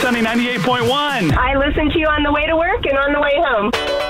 Sunny 98.1. I listen to you on the way to work and on the way home.